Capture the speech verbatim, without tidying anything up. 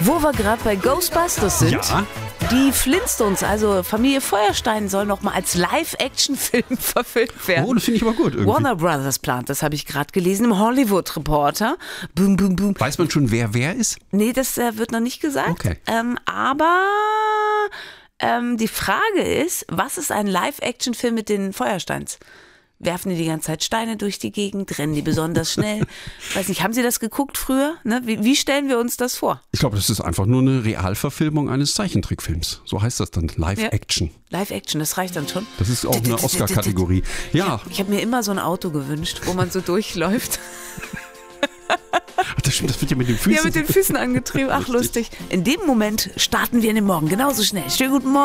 Wo wir gerade bei Ghostbusters sind, Ja. die Flintstones, also Familie Feuerstein, soll noch mal als Live-Action-Film verfilmt werden. Oh, das finde ich aber gut irgendwie. Warner Brothers plant, das habe ich gerade gelesen im Hollywood Reporter. Boom, boom, boom. Weiß man schon, wer wer ist? Nee, das äh, wird noch nicht gesagt. Okay. Ähm, aber ähm, die Frage ist, was ist ein Live-Action-Film mit den Feuersteins? Werfen die die ganze Zeit Steine durch die Gegend? Rennen die besonders schnell? Weiß nicht, haben Sie das geguckt früher? Ne? Wie, wie stellen wir uns das vor? Ich glaube, das ist einfach nur eine Realverfilmung eines Zeichentrickfilms. So heißt das dann, Live-Action. Live-Action, das reicht dann schon. Das ist auch eine Oscar-Kategorie. Ja, Ich habe mir immer so ein Auto gewünscht, wo man so durchläuft. das stimmt, das wird ja mit den Füßen. Ja, mit den Füßen angetrieben. Ach, lustig. In dem Moment starten wir in den Morgen genauso schnell. Schönen guten Morgen.